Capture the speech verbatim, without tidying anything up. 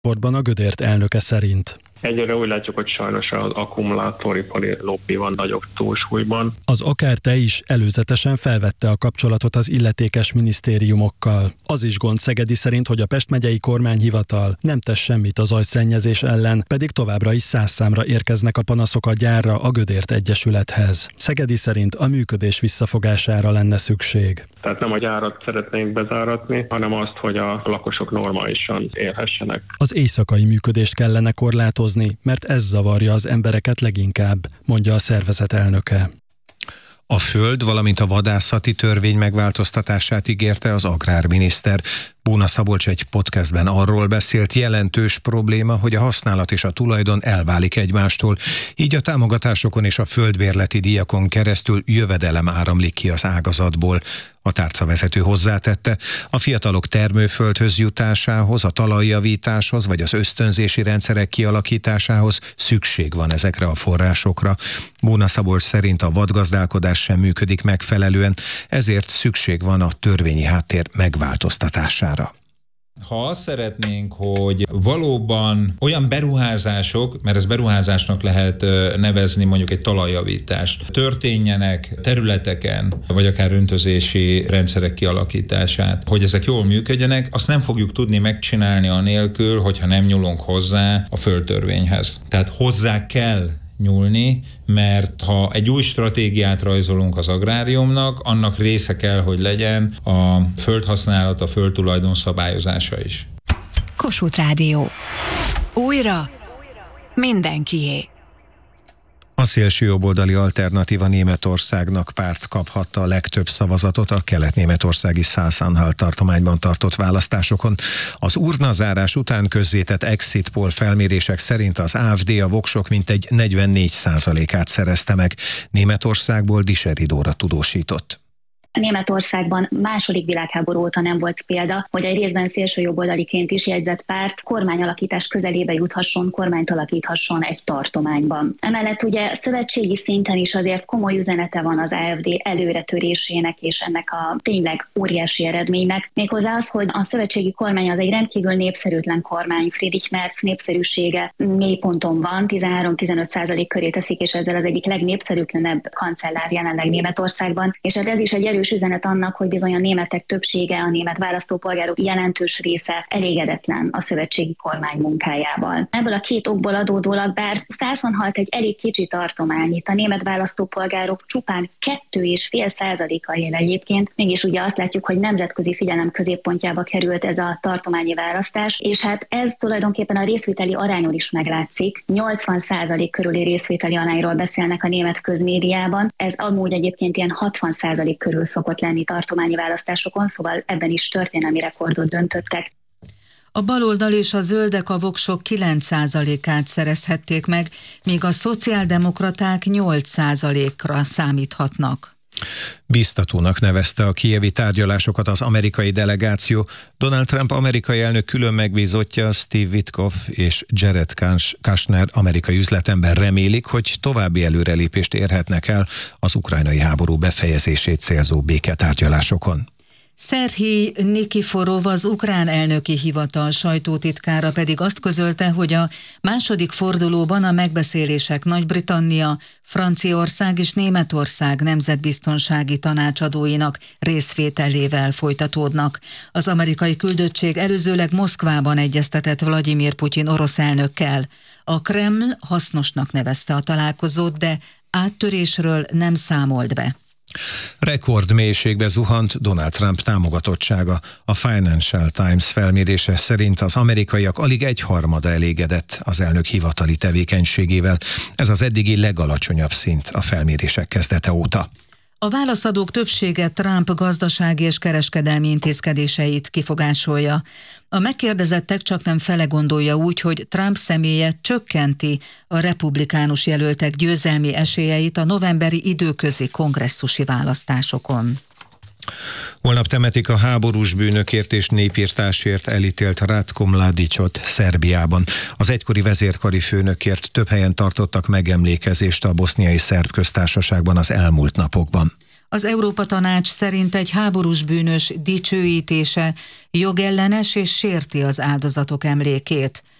Portban a Gödért elnöke szerint. Egyre úgy látjuk, hogy sajnos az akkumulátoripari lobby van nagyobb túlsúlyban. Az á ká er té is előzetesen felvette a kapcsolatot az illetékes minisztériumokkal. Az is gond Szegedi szerint, hogy a Pest megyei kormányhivatal nem tesz semmit a zajszennyezés ellen, pedig továbbra is száz számra érkeznek a panaszok a gyárra a Gödért Egyesülethez. Szegedi szerint a működés visszafogására lenne szükség. Tehát nem a gyárat szeretnénk bezáratni, hanem azt, hogy a lakosok normálisan élhessenek. Az éjszakai működést kellene korlátozni, mert ez zavarja az embereket leginkább, mondja a szervezet elnöke. A föld, valamint a vadászati törvény megváltoztatását ígérte az agrárminiszter. Bóna Szabolcs egy podcastben arról beszélt, jelentős probléma, hogy a használat és a tulajdon elválik egymástól, így a támogatásokon és a földbérleti díjakon keresztül jövedelem áramlik ki az ágazatból. A tárcavezető hozzátette, a fiatalok termőföldhöz jutásához, a talajjavításhoz vagy az ösztönzési rendszerek kialakításához szükség van ezekre a forrásokra. Bóna Szabolcs szerint a vadgazdálkodás sem működik megfelelően, ezért szükség van a törvényi háttér megváltoztatására. Ha azt szeretnénk, hogy valóban olyan beruházások, mert ez beruházásnak lehet nevezni mondjuk egy talajjavítást, történjenek területeken, vagy akár öntözési rendszerek kialakítását, hogy ezek jól működjenek, azt nem fogjuk tudni megcsinálni anélkül, hogyha nem nyúlunk hozzá a földtörvényhez. Tehát hozzá kell nyúlni, mert ha egy új stratégiát rajzolunk az agráriumnak, annak része kell, hogy legyen a földhasználat, a földtulajdon szabályozása is. Kossuth Rádió. Újra mindenkié. A szélsőjobboldali Alternatíva Németországnak párt kaphatta a legtöbb szavazatot a kelet-németországi Sachsen-Anhalt tartományban tartott választásokon. Az urnazárás után közzétett exit poll felmérések szerint az á ef dé a voksok mintegy negyvennégy százalékát szerezte meg. Németországból Diseri Dóra tudósított. Németországban második világháború óta nem volt példa, hogy egy részben szélsőjobboldaliként is jegyzett párt kormányalakítás közelébe juthasson, kormányt alakíthasson egy tartományban. Emellett ugye szövetségi szinten is azért komoly üzenete van az á ef dé előretörésének és ennek a tényleg óriási eredménynek. Méghozzá az, hogy a szövetségi kormány az egy rendkívül népszerűtlen kormány. Friedrich Merz népszerűsége mély ponton van, tizenhárom-tizenöt százalék köré teszik, és ezzel az egyik legnépszerűtlenebb kancellár jelenleg Németországban. És ez is egy erős üzenet annak, hogy bizony a németek többsége, a német választópolgárok jelentős része elégedetlen a szövetségi kormány munkájával. Ebből a két okból adódólag, bár Sachsen-Anhalt egy elég kicsi tartomány, itt a német választópolgárok csupán kettő és fél százaléka él egyébként, mégis ugye azt látjuk, hogy nemzetközi figyelem középpontjába került ez a tartományi választás, és hát ez tulajdonképpen a részvételi arányon is meglátszik. nyolcvan százalék körüli részvételi arányról beszélnek a német közmédiában, ez amúgy egyébként ilyen hatvan százalék körül szokott lenni tartományi választásokon, szóval ebben is történelmi rekordot döntöttek. A baloldal és a zöldek a voksok kilenc százalékát szerezhették meg, míg a szociáldemokraták nyolc százalékra számíthatnak. Biztatónak nevezte a kijevi tárgyalásokat az amerikai delegáció. Donald Trump amerikai elnök külön megbízottja Steve Witkoff és Jared Kushner amerikai üzletember remélik, hogy további előrelépést érhetnek el az ukrajnai háború befejezését célzó béketárgyalásokon. Szerhij Nikiforov, az ukrán elnöki hivatal sajtótitkára pedig azt közölte, hogy a második fordulóban a megbeszélések Nagy-Britannia, Franciaország és Németország nemzetbiztonsági tanácsadóinak részvételével folytatódnak. Az amerikai küldöttség előzőleg Moszkvában egyeztetett Vladimir Putyin orosz elnökkel. A Kreml hasznosnak nevezte a találkozót, de áttörésről nem számolt be. Rekordmélységbe zuhant Donald Trump támogatottsága. A Financial Times felmérése szerint az amerikaiak alig egyharmada elégedett az elnök hivatali tevékenységével. Ez az eddigi legalacsonyabb szint a felmérések kezdete óta. A válaszadók többsége Trump gazdasági és kereskedelmi intézkedéseit kifogásolja. A megkérdezettek csaknem fele gondolja úgy, hogy Trump személye csökkenti a republikánus jelöltek győzelmi esélyeit a novemberi időközi kongresszusi választásokon. Holnap temetik a háborús bűnökért és népirtásért elítélt Ratko Mladićot Szerbiában. Az egykori vezérkari főnökért több helyen tartottak megemlékezést a boszniai szerb köztársaságban az elmúlt napokban. Az Európa Tanács szerint egy háborús bűnös dicsőítése jogellenes és sérti az áldozatok emlékét.